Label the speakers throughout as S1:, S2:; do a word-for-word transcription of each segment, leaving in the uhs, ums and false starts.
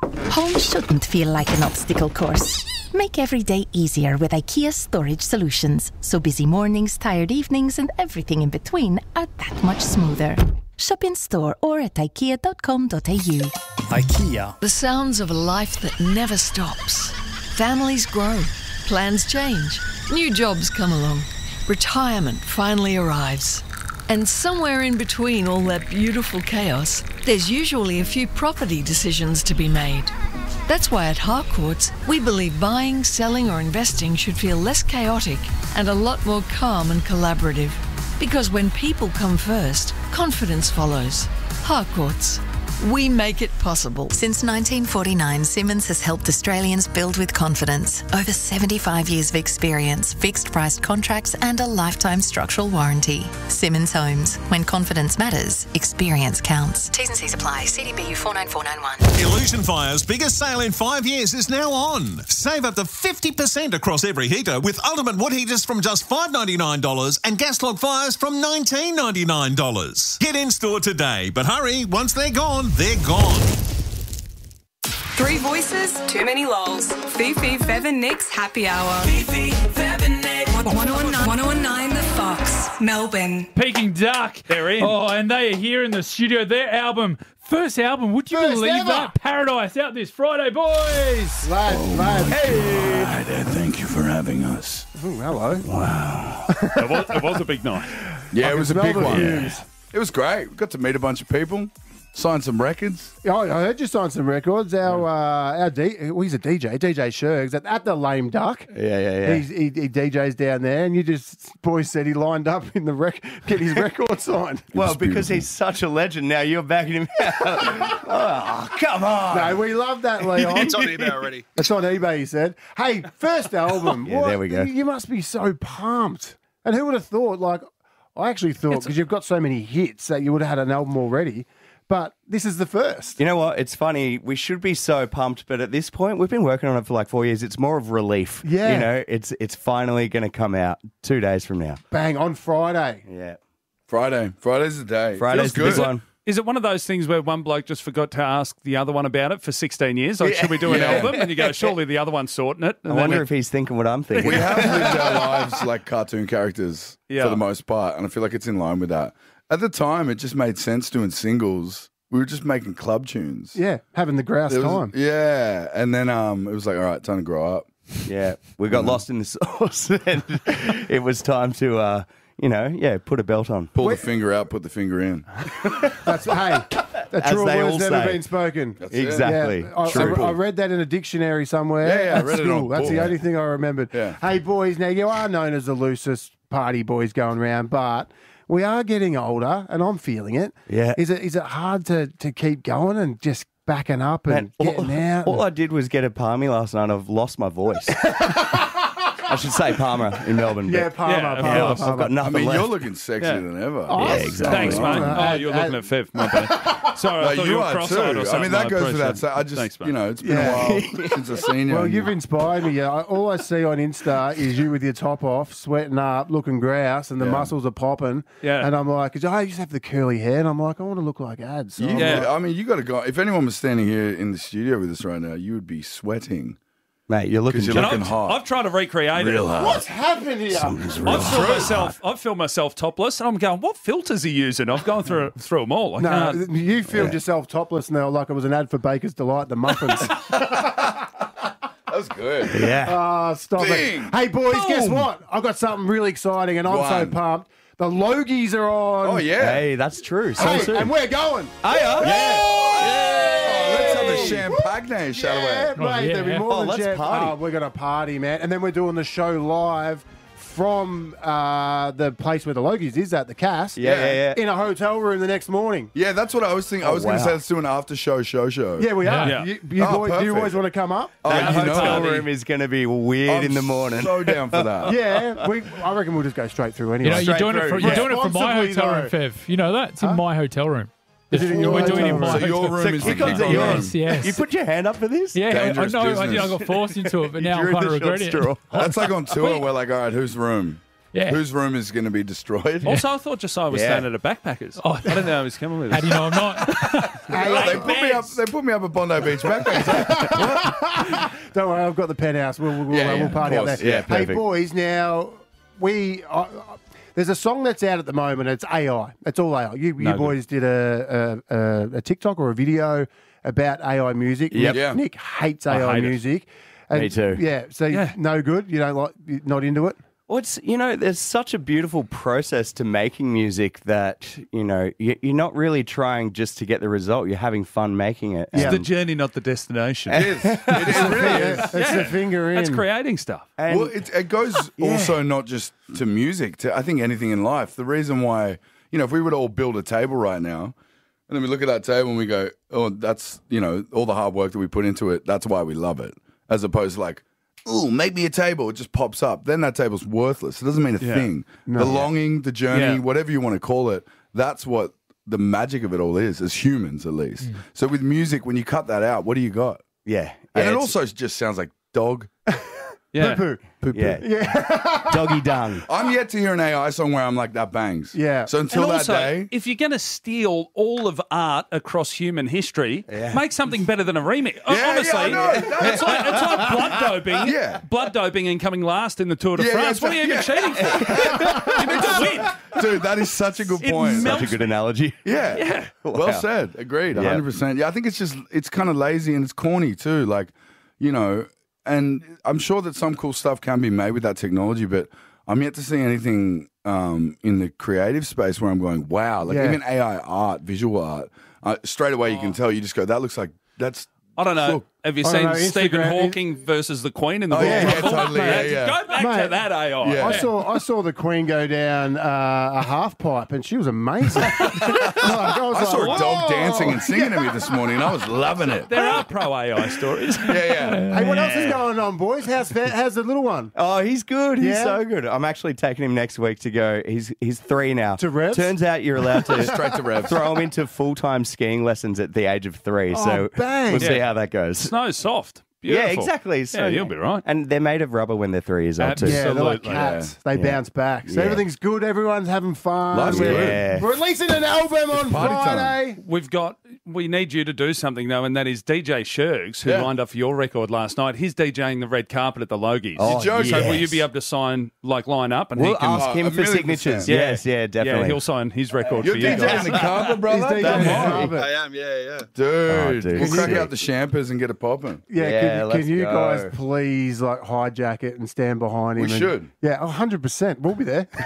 S1: Home shouldn't feel like an obstacle course. Make every day easier with IKEA Storage Solutions, so busy mornings, tired evenings and everything in between are that much smoother. Shop in store or at ikea dot com dot a u.
S2: IKEA.
S3: The sounds of a life that never stops. Families grow, plans change, new jobs come along, retirement finally arrives. And somewhere in between all that beautiful chaos, there's usually a few property decisions to be made. That's why at Harcourts, we believe buying, selling or investing should feel less chaotic and a lot more calm and collaborative. Because when people come first, confidence follows. Harcourts. We make it possible.
S1: Since nineteen forty-nine, Simmons has helped Australians build with confidence. Over seventy-five years of experience, fixed-priced contracts and a lifetime structural warranty. Simmons Homes. When confidence matters, experience counts. T's and C's apply. C D B U four nine four nine one.
S4: Illusion Fire's biggest sale in five years is now on. Save up to fifty percent across every heater with Ultimate Wood Heaters from just five dollars ninety-nine and Gas Log Fires from nineteen dollars ninety-nine. Get in store today, but hurry, once they're gone, they're gone.
S5: Three voices, too many lols. Fifi, Fev and Nick's Happy Hour.
S6: Fifi, Fev and Nick.
S5: one oh one nine The Fox, Melbourne.
S7: Peking Duck.
S8: They're in.
S7: Oh, and they are here in the studio. Their album, first album, would you
S9: First
S7: believe
S9: ever.
S7: that? Paradise, out this Friday, boys.
S9: Lads,
S8: Oh,
S9: lads.
S7: Hey.
S8: Hi there, thank you for having us.
S9: Ooh, hello.
S8: Wow.
S7: It was, it was a big night.
S10: Yeah, it was a big
S9: smell the
S10: one.
S9: fumes.
S10: It was great. We got to meet a bunch of people, sign some records.
S9: Oh, I heard you signed some records. Our uh, our D, well, he's a D J, D J Shergs at, at the Lame Duck.
S10: Yeah, yeah, yeah.
S9: He's, he, he D Js down there, and you just boys said he lined up in the rec, get his record signed.
S11: Well, because he's such a legend now, you're backing him out. Oh, come on.
S9: No, we love that, Leon.
S12: It's on eBay already.
S9: It's on eBay, he said. Hey, first album.
S11: Yeah,
S9: what-
S11: there we go.
S9: You must be so pumped. And who would have thought? Like, I actually thought because you've got so many hits that you would have had an album already. But this is the first.
S11: You know what? It's funny. We should be so pumped, but at this point, we've been working on it for like four years. It's more of relief.
S9: Yeah.
S11: You know, it's it's finally going to come out two days from now.
S9: Bang, on Friday.
S11: Yeah.
S10: Friday. Friday's the day.
S11: Friday's the
S10: Feels
S11: big
S10: good.
S11: one.
S7: Is it one of those things where one bloke just forgot to ask the other one about it for sixteen years? Like, should we do an
S10: Yeah.
S7: album? And you go, surely the other one's sorting it.
S11: I
S7: And then
S11: wonder
S7: we-
S11: if he's thinking what I'm thinking.
S10: We have lived our lives like cartoon characters
S7: Yeah.
S10: for the most part, and I feel like it's in line with that. At the time, it just made sense doing singles. We were just making club tunes.
S9: Yeah, having the grouse
S10: There was-
S9: time.
S10: Yeah, and then um, it was like, all right, time to grow up.
S11: Yeah. We got lost in the sauce, and it was time to, uh, you know, yeah, put a belt on.
S10: Pull the finger out, put the finger in.
S9: That's hey, a
S11: As
S9: true
S11: they
S9: word's
S11: all
S9: never
S11: say.
S9: been spoken.
S10: That's it.
S11: Exactly.
S9: Yeah, I,
S10: True.
S9: I, I read that in a dictionary somewhere.
S10: Yeah, yeah, I
S9: at
S10: read it on
S9: school.
S10: a
S9: That's the
S10: book.
S9: only thing I remembered.
S10: Yeah.
S9: Hey, boys, now you are known as the loosest party boys going around, but we are getting older, and I'm feeling it.
S11: Yeah.
S9: Is it is it hard to, to keep going and just backing up and
S11: Man, all,
S9: getting out?
S11: all I did was get a palmy last night. I've lost my voice. I should say Palmer in Melbourne.
S9: yeah,
S11: but
S9: Palmer,
S7: Yeah,
S9: Palmer,
S11: yeah,
S9: Palmer.
S11: I've got
S10: I
S11: nothing
S10: mean,
S11: left.
S10: you're looking sexier
S7: Yeah.
S10: than ever.
S9: Oh,
S11: Yeah, exactly.
S7: Thanks, mate.
S9: Uh,
S7: Oh,
S9: uh,
S7: you're
S9: uh,
S7: looking at Fev. My bad. Sorry, I
S10: No,
S7: thought
S10: you
S7: you were
S10: are
S7: cross-eyed
S10: too.
S7: or
S10: I
S7: something.
S10: mean, that goes
S7: appreciate
S10: without
S7: it.
S10: saying. I just,
S7: Thanks, bro.
S10: you know, it's been
S9: Yeah.
S10: a while since I've seen you.
S9: Well,
S10: and
S9: you've inspired me. Yeah, I- all I see on Insta is you with your top off, sweating up, looking grouse, and the
S10: Yeah.
S9: muscles are popping.
S7: Yeah.
S9: And I'm like, 'cause I used to have the curly hair, and I'm like, I want to look like ads. So
S10: You-
S9: I'm
S7: Yeah.
S9: like,
S10: I mean, you got to go. If anyone was standing here in the studio with us right now, you would be sweating.
S11: Mate, you're looking
S10: Because
S7: And
S10: you're
S11: good.
S10: looking
S7: I've,
S10: hot.
S7: I've tried to recreate
S10: Real
S7: it.
S10: hot.
S9: What's happened here?
S8: Something's real
S7: I've filmed
S8: hot.
S7: myself. I've filmed myself topless, and I'm going, "What filters are you using?" I've gone through through them all. I
S9: No,
S7: can't.
S9: you filmed yourself topless now like it was an ad for Baker's Delight, the muffins.
S10: That was good.
S11: Yeah.
S9: Ah, stop
S10: Ding.
S9: it. Hey, boys, guess
S10: Boom.
S9: what? I've got something really exciting, and I'm
S10: Go
S9: so
S10: on.
S9: pumped. The Logies are on.
S10: Oh, yeah.
S11: Hey, that's true. So
S9: Hey,
S11: soon.
S9: and we're going.
S11: Hey, uh,
S10: Oh, let's have a champagne, shall
S9: Yeah,
S10: we?
S9: mate,
S7: Oh, yeah.
S9: there'll be more
S11: Oh,
S9: than
S11: let's
S9: champ-
S11: party.
S9: Oh, we're going to party, man. And then we're doing the show live from uh, the place where the Logies is at, the Cass.
S11: Yeah, yeah, yeah.
S9: In a hotel room the next morning.
S10: Yeah, that's what I was thinking. I
S11: Oh,
S10: was going to
S11: wow.
S10: say let's do an after show show show.
S9: Yeah, we are.
S7: Yeah.
S9: You, you,
S10: Oh,
S9: boys, do you
S10: perfect.
S9: always want to come up?
S10: Oh,
S11: that
S10: you know
S11: hotel
S10: what?
S11: room is going to be weird
S10: I'm
S11: in the morning.
S10: so down for that.
S9: Yeah, we, I reckon we'll just go straight through anyway.
S8: You know, you're
S11: Straight
S8: doing it
S11: through,
S8: from, you're
S11: yeah.
S8: doing it from my
S9: Responsibly,
S8: hotel room,
S9: though.
S8: Fev. You know that? It's in
S9: Huh?
S8: my hotel room.
S9: Is it in your
S8: We're doing it
S9: hotel
S8: in my
S9: room?
S10: So your
S8: hotel
S10: room is
S11: So
S10: the
S11: kick on to
S10: big
S11: yours.
S10: room.
S8: Yes, yes.
S11: You put your hand up for this?
S8: Yeah, I
S10: Dangerous
S8: know. I, did, I
S10: business.
S8: got forced into it, but now
S11: Drew
S8: I'm kind of
S11: the short
S8: regretting
S11: straw.
S8: it.
S10: That's like on tour. We're like, all right, whose room?
S8: Yeah.
S10: Whose room is going to be destroyed?
S7: Also, I thought Josiah was
S11: Yeah.
S7: staying at a backpackers.
S8: Oh.
S7: I didn't know he was coming with
S8: How
S7: us.
S8: do you know I'm not?
S10: they put me up. They put me up at Bondi Beach backpacks.
S9: Don't worry, I've got the penthouse. We'll, we'll,
S10: Yeah,
S9: we'll
S10: yeah,
S9: party
S10: of
S9: up
S10: course.
S9: there.
S10: Yeah,
S9: hey,
S10: perfect.
S9: boys, now we. Uh, there's a song that's out at the moment. It's A I. It's all A I. You, you
S7: No
S9: boys did a, a, a, a TikTok or a video about A I music.
S11: Yep.
S9: Nick,
S10: Yeah.
S9: Nick hates
S7: I
S9: A I
S7: hate it.
S9: music.
S11: Me too.
S9: Yeah. So
S7: Yeah.
S9: no good. You don't like. You're not into it.
S11: Well, it's, you know, there's such a beautiful process to making music that, you know, you- you're not really trying just to get the result. You're having fun making it.
S7: It's
S9: Yeah.
S7: the journey, not the destination.
S10: It is. It, it really is.
S9: It's the finger in.
S7: That's creating stuff.
S11: And
S10: Well, it, it goes also not just to music, to I think anything in life. The reason why, you know, if we were to all build a table right now, and then we look at that table and we go, oh, that's, you know, all the hard work that we put into it, that's why we love it. As opposed to like, ooh, make me a table. It just pops up. Then that table's worthless. It doesn't mean a
S7: Yeah.
S10: thing. The longing, the journey,
S7: Yeah.
S10: whatever you want to call it, that's what the magic of it all is, as humans at least. So with music, when you cut that out, what do you got?
S11: yeah.
S10: And
S11: yeah,
S10: it
S11: it's-
S10: also just sounds like dog.
S7: Yeah.
S9: Poo-poo. Poo-poo.
S11: Yeah. Doggy dung.
S10: I'm yet to hear an A I song where I'm like, that bangs.
S9: Yeah.
S10: So until
S7: and
S10: that
S7: also,
S10: day,
S7: if you're going to steal all of art across human history, make something better than a remix.
S10: Yeah, yeah,
S7: Honestly,
S10: I know.
S7: it's like it's like blood doping.
S10: Yeah.
S7: Blood doping and coming last in the Tour de
S10: Yeah, yeah,
S7: France. what are you even
S10: yeah.
S7: cheating for? you need to win.
S10: dude, that is such a good
S7: It
S10: point.
S7: melts-
S11: Such a good analogy.
S10: Yeah.
S7: Yeah.
S10: Well
S11: Wow.
S10: said. Agreed. one
S11: Yeah.
S10: hundred percent. Yeah, I think it's just, it's kind of lazy and it's corny too. Like, you know, and I'm sure that some cool stuff can be made with that technology, but I'm yet to see anything um, in the creative space where I'm going, wow, like
S9: Yeah.
S10: even A I art, visual art, uh, straight away you can tell, you just go, that looks like, that's,
S7: I don't know.
S10: Look.
S7: Have you
S9: I don't
S7: seen
S9: know,
S7: Stephen
S9: Instagram-
S7: Hawking versus the Queen in the
S10: Oh,
S7: Royal
S10: yeah, yeah,
S7: Rumble?
S10: totally, yeah,
S7: Mate,
S10: yeah.
S7: Go back to
S9: Mate,
S7: that A I.
S10: Yeah.
S9: I saw I saw the Queen go down uh, a half pipe and she was amazing. Like, I, was
S10: I
S9: like,
S10: saw a dog
S9: "Whoa."
S10: dancing and singing to me this morning and I was loving it.
S7: There are pro A I stories.
S10: Yeah, yeah.
S9: Hey, what else is going on, boys? How's how's the little one?
S11: Oh, he's good. He's
S9: Yeah?
S11: so good. I'm actually taking him next week to go. He's he's three now.
S9: To Revs?
S11: Turns out you're allowed to
S10: Straight to Revs.
S11: throw him into full time skiing lessons at the age of three.
S9: Oh,
S11: so
S9: bang.
S11: we'll see
S7: Yeah.
S11: how that goes.
S7: Snow's soft.
S11: Yeah,
S7: Beautiful.
S11: exactly. So
S7: yeah, you'll be right.
S11: And they're made of rubber when they're three years old too.
S9: Yeah, they're like
S7: Absolutely.
S9: cats. They
S11: Yeah.
S9: bounce back. So
S11: Yeah.
S9: everything's good. Everyone's having fun.
S10: Life's
S9: we're,
S11: good.
S9: we're releasing an album on
S10: party time.
S9: Friday.
S7: We've got. We need you to do something though, and that is D J Shergs, who
S10: Yeah.
S7: lined up for your record last night. He's DJing the red carpet at the Logies.
S11: Oh,
S7: so
S11: yes.
S7: will you be able to sign, like, line up, and
S11: We'll
S7: he can?
S11: ask
S10: Oh,
S11: him
S10: a
S11: for
S10: million
S11: signatures.
S10: percent.
S11: Yes, yeah, definitely.
S7: Yeah, he'll sign his record
S10: You're
S7: for you
S10: DJing
S7: guys.
S10: the carpet, brother?
S9: He's
S10: That
S9: DJing the
S10: hard.
S9: carpet.
S2: I am, yeah, yeah.
S10: Dude,
S11: Oh, dude.
S10: we'll
S11: Can
S10: crack
S11: you-
S10: out the champers and get it popping.
S9: Yeah,
S11: Yeah,
S9: can,
S11: let's
S9: can you
S11: go.
S9: guys please like hijack it and stand behind him?
S10: We
S9: and-
S10: should.
S9: Yeah, one hundred percent. We'll be there.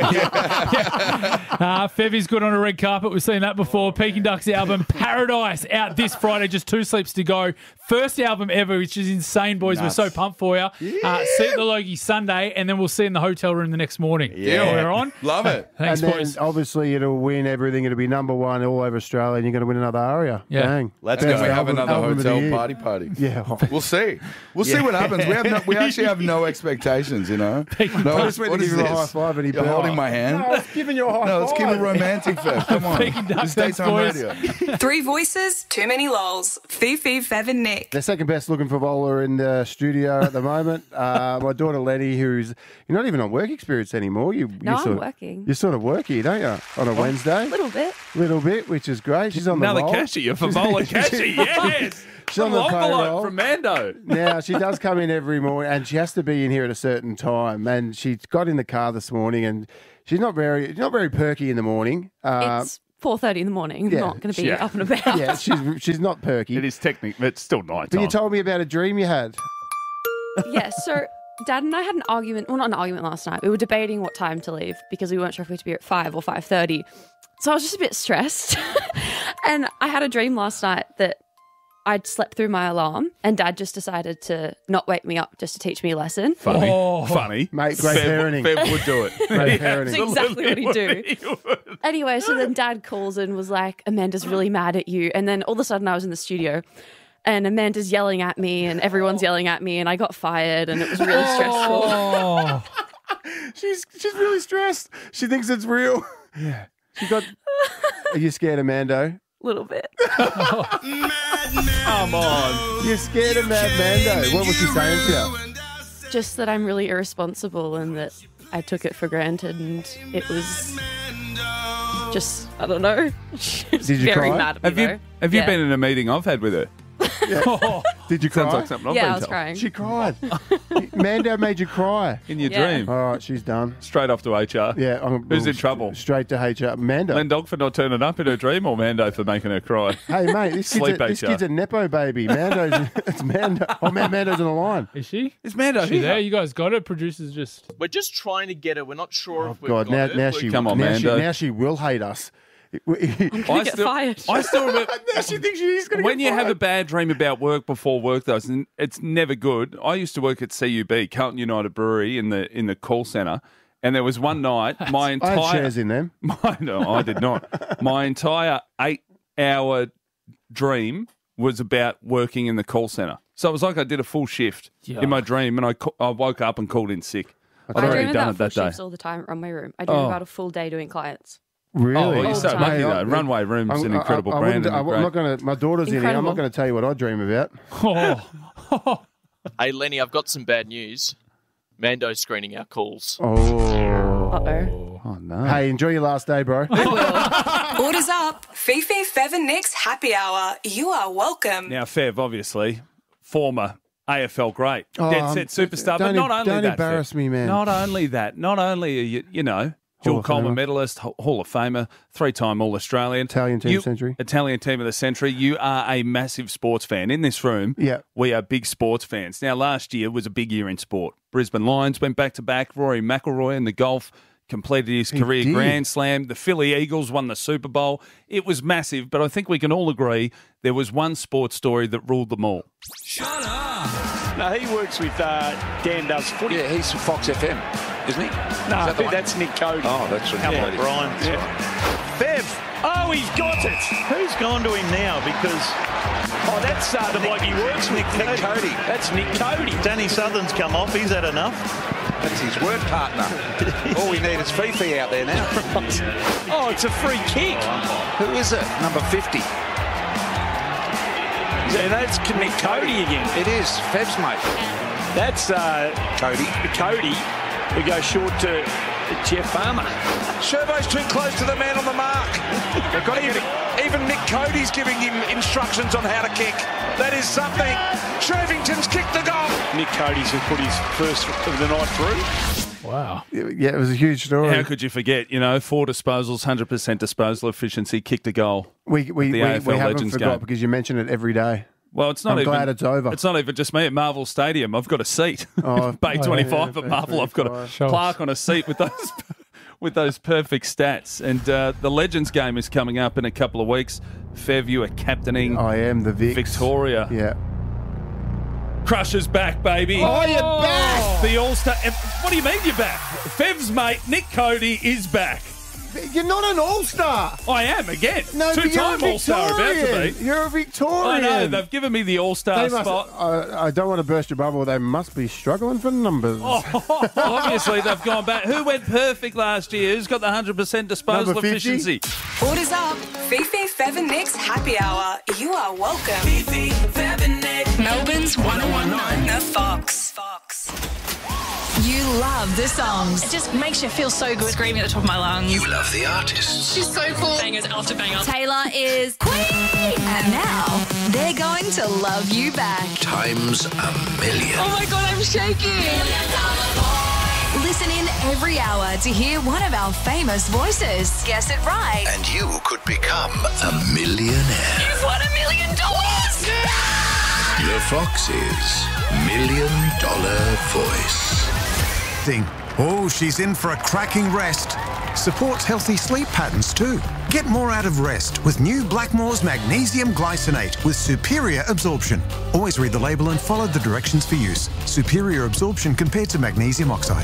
S8: Uh, Fevy's good on a red carpet. We've seen that before. Peking Ducks album Paradise out this Friday. Just two sleeps to go. First album ever, which is insane, boys.
S10: Nuts.
S8: We're so pumped for you. Uh, see you at the Logie Sunday, and then we'll see you in the hotel room the next morning.
S11: Yeah.
S8: We're on.
S10: Love it.
S8: Thanks,
S9: and then
S8: boys.
S9: obviously it'll win everything. It'll be number one all over Australia, and you're going to win another aria.
S8: Yeah.
S9: Dang.
S11: Let's
S10: And
S11: go.
S10: then we have
S9: Album-
S10: another
S9: album of the
S10: hotel
S9: year.
S10: party party.
S9: Yeah.
S10: We'll see. We'll see what happens. We have no, we actually have no expectations, you know. No,
S9: I just went to
S10: what
S9: give
S10: is
S9: him a
S10: this?
S9: high five and he
S10: You're
S9: blew
S10: holding
S9: up.
S10: my hand.
S9: No, I was giving you a high
S10: No, let's keep
S9: five.
S10: it romantic first. Come on.
S8: Peking Ducks,
S10: This is
S8: thanks,
S10: daytime
S8: boys.
S10: radio.
S5: Three voices, too many lols. Fifi, Fev and Nick.
S9: The second best looking for bowler in the studio at the moment. Uh, my daughter Lenny, who's you're not even on work experience anymore. You,
S12: No,
S9: you
S12: I'm
S9: sort of,
S12: working.
S9: You sort of work here, don't you? On a Wednesday,
S12: A little bit.
S9: little bit, which is great. She's on
S7: Another
S9: the roll.
S7: cashier for Bowler Cashy, yes.
S9: She's on
S7: From
S9: the
S7: envelope
S9: payroll.
S7: from Mando.
S9: Now she does come in every morning, and she has to be in here at a certain time. And she got in the car this morning, and she's not very, not very perky in the morning. Uh,
S12: It's four thirty in the morning.
S9: yeah,
S12: Not going to be
S7: yeah.
S12: up and about.
S9: yeah, she's she's not perky.
S7: It is technical, but it's still night
S9: But you
S7: time.
S9: told me about a dream you had.
S12: Yeah, so Dad and I had an argument, well, not an argument last night. We were debating what time to leave because we weren't sure if we had to be at five or five thirty. So I was just a bit stressed. And I had a dream last night that I'd slept through my alarm and Dad just decided to not wake me up just to teach me a lesson.
S7: Funny.
S8: Oh.
S7: Funny.
S9: Mate, great
S7: Fev,
S9: parenting.
S7: Fev would do it.
S9: Great
S12: That's
S9: parenting.
S12: exactly what he'd do.
S7: He would.
S12: Anyway, so then Dad calls and was like, Amanda's really mad at you. And then all of a sudden I was in the studio and Amanda's yelling at me and everyone's yelling at me and I got fired and it was really stressful.
S8: Oh.
S9: She's she's really stressed. She thinks it's real. Yeah. She got. Are you scared of Mando?
S12: A little bit.
S7: Come on.
S9: You're scared of Mad Mando. What was she saying to you?
S12: Just that I'm really irresponsible and that I took it for granted and it was just, I don't know. She was
S9: Did you
S12: very
S9: cry?
S12: mad at me,
S7: Have you
S12: though.
S7: have you
S12: Yeah.
S7: been in a meeting I've had with her?
S9: Did you cry?
S7: Sounds like something I've
S12: Yeah,
S7: been
S12: I was
S7: told.
S12: crying.
S9: She cried. Mando made you cry.
S7: In your
S12: Yeah.
S7: dream.
S9: All right, she's done.
S7: Straight off to H R.
S9: Yeah, I'm,
S7: Who's in trouble?
S9: Straight to H R. Mando.
S7: Len Dog for not turning up in her dream, or Mando for making her cry?
S9: Hey mate, this kid's,
S7: Sleep
S9: a, this
S7: H R.
S9: kid's a nepo baby. Mando's it's Mando. Oh man, Mando's on the line.
S8: Is she?
S7: Is Mando
S8: Is she
S7: here?
S8: there? You guys got it? Producers just...
S2: We're just trying to get her. We're not sure
S9: Oh
S2: if we've
S9: God,
S2: got
S9: now
S2: her.
S9: now
S2: We're-
S9: she
S7: Come on,
S9: now she,
S7: Mando.
S9: now she will hate us.
S12: I'm gonna get
S7: still,
S12: fired.
S7: I still remember
S9: now she thinks she's going to
S7: when you have a bad dream about work before work, though, it's- it's never good. I used to work at C U B, Carlton United Brewery, in the in the call centre, and there was one night my
S9: I
S7: entire
S9: had shares in them.
S7: My, no, I did not. My entire eight-hour dream was about working in the call centre. So it was like I did a full shift
S8: Yuck.
S7: in my dream, and I, ca- I woke up and called in sick. I'd
S12: I dream
S7: already done
S12: about
S7: it
S12: full
S7: that day.
S12: shifts all the time at Runway Room. I dream
S7: Oh.
S12: about a full day doing clients.
S9: Really?
S7: Oh, well, you're
S12: All
S7: so
S12: the time.
S7: lucky,
S9: Hey,
S7: though.
S9: I-
S7: Runway Room's
S9: I'm-
S7: an
S9: I-
S7: incredible
S9: I, I
S7: brand.
S9: wouldn't-
S7: and
S9: I'm
S7: great-
S9: not going to. My daughter's in here. I'm not
S12: Incredible.
S9: going to tell you what I dream about.
S8: Oh.
S2: Hey, Lenny, I've got some bad news. Mando's screening our calls.
S9: Oh.
S12: Uh-oh.
S7: Oh, no.
S9: Hey, enjoy your last day, bro.
S5: Orders up. Fifi, Fev and Nick's happy hour. You are welcome.
S7: Now, Fev, obviously, former A F L great,
S9: Oh,
S7: dead
S9: um,
S7: set superstar, but
S9: don't
S7: not
S9: em-
S7: only
S9: don't
S7: that.
S9: embarrass
S7: Fev.
S9: me, man.
S7: Not only that. Not only are you, you know, dual
S9: Hall of
S7: Coleman
S9: Famer.
S7: medalist, H- Hall of Famer, three-time All-Australian.
S9: Italian team
S7: You-
S9: of the century.
S7: Italian team of the century. You are a massive sports fan. In this room,
S9: Yeah.
S7: we are big sports fans. Now, last year was a big year in sport. Brisbane Lions went back-to-back. Rory McIlroy in the golf completed his
S9: He
S7: career
S9: did.
S7: Grand Slam. The Philly Eagles won the Super Bowl. It was massive, but I think we can all agree there was one sports story that ruled them all.
S13: No, he works with uh, Dan Does Footy.
S14: Yeah, he's from Fox F M, isn't he?
S13: No,
S14: Is
S13: I
S14: that the
S13: think
S14: one?
S13: that's Nick Cody.
S14: Oh, that's right.
S13: Come
S14: Yeah,
S13: on, Brian.
S14: that's
S13: Yeah. Bev. Oh, he's got it. Who's gone to him now? Because oh, that's uh, the bloke he works with.
S14: Nick Cody.
S13: That's Nick Cody. Danny Southern's come off. He's had enough.
S14: That's his work partner. All we need is Fifi out there now.
S13: Oh, it's a free kick.
S14: Who is it? Number fifty.
S13: Yeah, that's Nick Cody again.
S14: It is. Fev's mate.
S13: That's uh,
S14: Cody.
S13: Cody. We go short to Jeff Farmer.
S14: Sherbo's too close to the man on the mark. They've got to get it. Even Nick Cody's giving him instructions on how to kick. That is something. Shervington's kicked the goal.
S13: Nick Cody's has put his first of the night through.
S8: Wow.
S9: Yeah, it was a huge story.
S7: How could you forget? You know, four disposals, one hundred percent disposal efficiency, kicked a goal.
S9: we we,
S7: the
S9: we,
S7: A F L
S9: we haven't
S7: Legends
S9: forgot
S7: game.
S9: because you mention it every day.
S7: Well, it's not
S9: I'm
S7: even.
S9: glad it's over.
S7: It's not even just me at Marvel Stadium. I've got a seat.
S9: Oh,
S7: Bay
S9: oh,
S7: twenty-five
S9: yeah,
S7: at Marvel. I've got a
S8: Sure.
S7: plaque on a seat with those with those perfect stats. And uh, the Legends game is coming up in a couple of weeks. Fev, you are captaining
S9: I am the Vicks.
S7: Victoria.
S9: Yeah.
S7: Crusher's back, baby.
S9: Oh, you're back!
S7: The All Star. What do you mean you're back? Fev's mate Nick Cody is back.
S9: You're not an all-star.
S7: I am again.
S9: No, but you're a
S7: Two-time All Star about to
S9: Victorian.
S7: be.
S9: You're a Victorian.
S7: I know. They've given me the All Star
S9: They must-
S7: spot.
S9: I, I don't want to burst your bubble. They must be struggling for numbers.
S7: Oh, obviously, they've gone back. Who went perfect last year? Who's got the one hundred percent disposal
S9: Number fifty?
S7: efficiency?
S5: Orders up. Fifi, Fev and Nick's happy hour. You are welcome.
S6: Fifi, Fev and Nick.
S5: Melbourne's one oh one nine The Fox. Fox.
S15: You love the songs. It just makes you feel so good. Screaming at the top of my lungs.
S6: You love the artists.
S15: She's so cool. Bangers after bangers. Taylor is queen. And now they're going to love you back.
S6: Times a million.
S15: Oh my God, I'm shaking. Listen in every hour to hear one of our famous voices. Guess it right.
S6: And you could become a millionaire.
S15: You've won a million dollars.
S6: The Fox's Million Dollar Voice.
S16: Oh, she's in for a cracking rest. Supports healthy sleep patterns too. Get more out of rest with new Blackmore's Magnesium Glycinate with superior absorption. Always read the label and follow the directions for use. Superior absorption compared to magnesium oxide.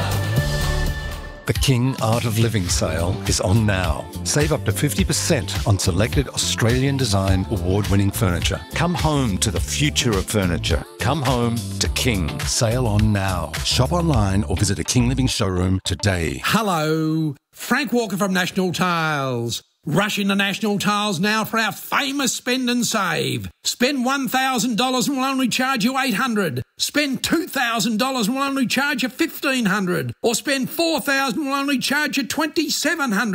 S17: The King Art of Living sale is on now. Save up to fifty percent on selected Australian design award-winning furniture. Come home to the future of furniture. Come home to King. Sale on now. Shop online or visit a King Living showroom today.
S18: Hello, Frank Walker from National Tiles. Rush into National Tiles now for our famous spend and save. Spend one thousand dollars and we'll only charge you eight hundred dollars. Spend two thousand dollars and we'll only charge you fifteen hundred dollars. Or spend four thousand dollars and we'll only charge you twenty-seven hundred dollars.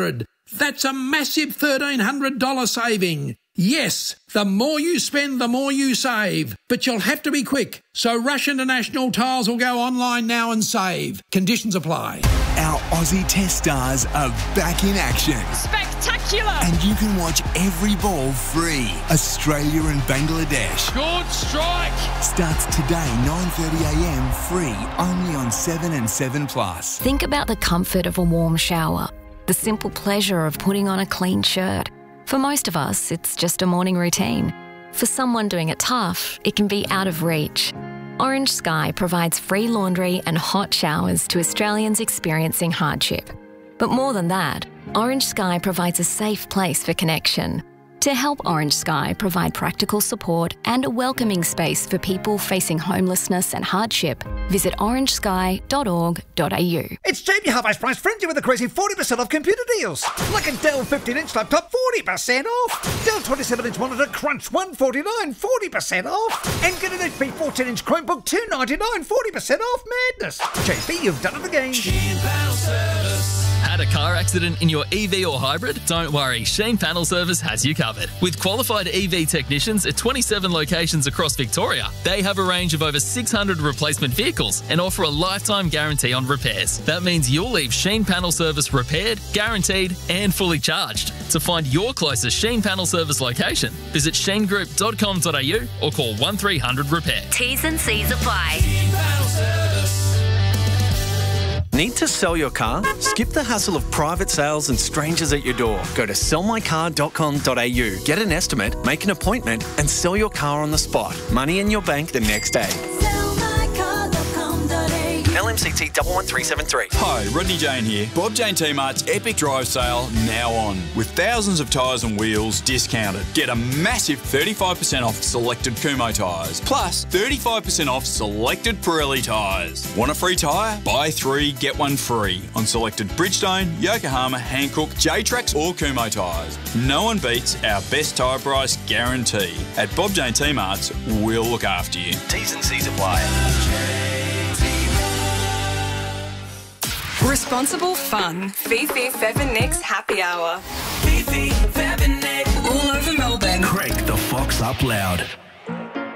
S18: That's a massive one thousand three hundred dollars saving. Yes, the more you spend, the more you save. But you'll have to be quick. So rush into National Tiles or go online now and save. Conditions apply.
S19: Our Aussie Test stars are back in action.
S15: Spectacular!
S19: And you can watch every ball free. Australia and Bangladesh.
S15: Good strike!
S19: Starts today, nine thirty a m free, only on seven and seven plus.
S20: Think about the comfort of a warm shower, the simple pleasure of putting on a clean shirt. For most of us, it's just a morning routine. For someone doing it tough, it can be out of reach. Orange Sky provides free laundry and hot showers to Australians experiencing hardship. But more than that, Orange Sky provides a safe place for connection. To help Orange Sky provide practical support and a welcoming space for people facing homelessness and hardship, visit orange sky dot org dot a u.
S21: It's Jamie Half-Ice Price Frenzy with a crazy forty percent off computer deals. Like a Dell fifteen inch laptop, forty percent off. Dell twenty-seven inch monitor, Crunch, one forty-nine, forty percent off. And get an H P fourteen inch Chromebook, two ninety-nine, forty percent off. Madness. J B, you've done it again.
S22: Had a car accident in your E V or hybrid? Don't worry, Sheen Panel Service has you covered. With qualified E V technicians at twenty-seven locations across Victoria, they have a range of over six hundred replacement vehicles and offer a lifetime guarantee on repairs. That means you'll leave Sheen Panel Service repaired, guaranteed and fully charged. To find your closest Sheen Panel Service location, visit sheen group dot com dot a u or call one three hundred repair.
S15: T's and C's apply.
S23: Need to sell your car? Skip the hassle of private sales and strangers at your door. Go to sell my car dot com dot a u, get an estimate, make an appointment and sell your car on the spot. Money in your bank the next day. L M C T one one three seven three.
S24: Hi, Rodney Jane here. Bob Jane T-Mart's Epic Drive Sale now on. With thousands of tyres and wheels discounted. Get a massive thirty-five percent off selected Kumho tyres. Plus thirty-five percent off selected Pirelli tyres. Want a free tyre? Buy three, get one free on selected Bridgestone, Yokohama, Hankook, J-Trax or Kumho tyres. No one beats our best tyre price guarantee. At Bob Jane T-Mart's, we'll look after you.
S23: T's and C's apply.
S5: Responsible fun. Fifi Fev and Nick's happy hour.
S25: Fifi, Fev and Nick.
S5: All over Melbourne.
S25: Crank the Fox up loud.